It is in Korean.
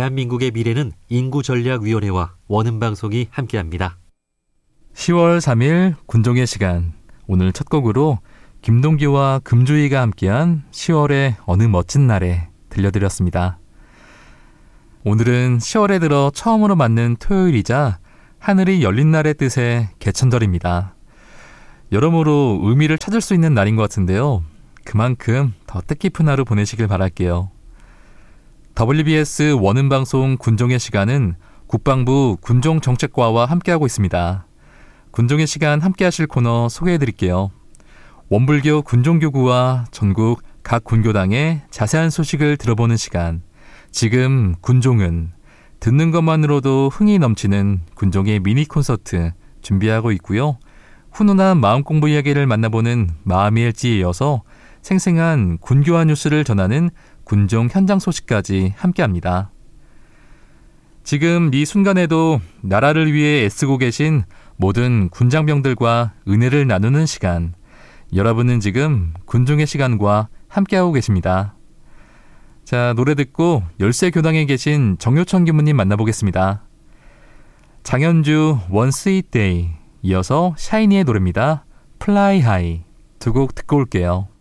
대한민국의 미래는 인구전략위원회와 원음방송이 함께합니다. 10월 3일 군종의 시간, 오늘 첫 곡으로 김동규와 금주희가 함께한 10월의 어느 멋진 날에 들려드렸습니다. 오늘은 10월에 들어 처음으로 맞는 토요일이자 하늘이 열린 날의 뜻의 개천절입니다. 여러모로 의미를 찾을 수 있는 날인 것 같은데요. 그만큼 더 뜻깊은 하루 보내시길 바랄게요. WBS 원음방송 군종의 시간은 국방부 군종정책과와 함께하고 있습니다. 군종의 시간 함께하실 코너 소개해드릴게요. 원불교 군종교구와 전국 각 군교당의 자세한 소식을 들어보는 시간. 지금 군종은 듣는 것만으로도 흥이 넘치는 군종의 미니 콘서트 준비하고 있고요. 훈훈한 마음공부 이야기를 만나보는 마음의 일지에 이어서 생생한 군교화 뉴스를 전하는 군종 현장 소식까지 함께합니다. 지금 이 순간에도 나라를 위해 애쓰고 계신 모든 군장병들과 은혜를 나누는 시간. 여러분은 지금 군종의 시간과 함께하고 계십니다. 자, 노래 듣고 열세교당에 계신 정효천 교무님 만나보겠습니다. 장현주 One Sweet Day, 이어서 샤이니의 노래입니다. Fly High. 두 곡 듣고 올게요.